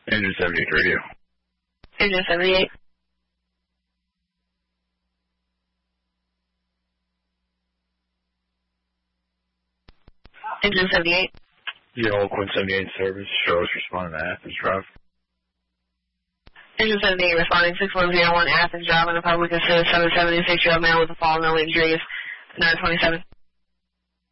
Engine 78 radio. Engine 78. Engine 78. Yo, Quinn 78 service. Show us responding to Athens Drive. Engine 78 responding 6101 Athens Drive in the public assist 776-year-old man with a fall, no injuries, 927.